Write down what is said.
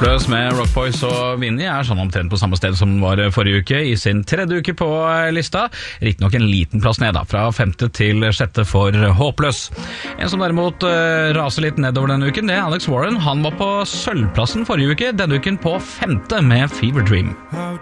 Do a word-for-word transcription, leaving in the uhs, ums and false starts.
Håpløs med Rock Boys og Vinnie er sånn omtrent på samme sted som var forrige uke i sin tredje uke på lista. Riktig nok en liten plass ned da, fra femte til sjette for Håpløs. En som derimot uh, raser litt nedover denne uken, det er Alex Warren. Han var på sølvplassen forrige uke, denne uken på femte med Fever Dream. How